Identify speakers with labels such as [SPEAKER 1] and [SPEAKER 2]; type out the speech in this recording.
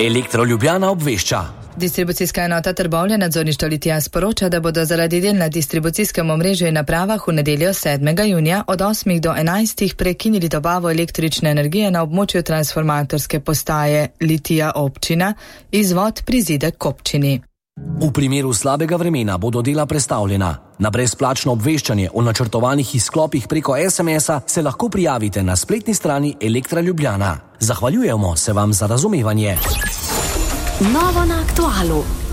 [SPEAKER 1] Elektro Ljubljana obvešča.
[SPEAKER 2] Distribucijska enota Trbovlje nadzorništvo Litija sporoča, da bodo zaradi del na distribucijskem omrežju in napravah v nedeljo 7. junija od 8 do 11 prekinili dobavo električne energije na območju transformatorske postaje Litija občina, izvod prizidek k občini.
[SPEAKER 1] V primeru slabega vremena bodo dela prestavljena. Na brezplačno obveščanje o načrtovanih izklopih preko SMS-a se lahko prijavite na spletni strani Elektra Ljubljana. Zahvaljujemo se vam za razumevanje.
[SPEAKER 3] Novo na Aktualu.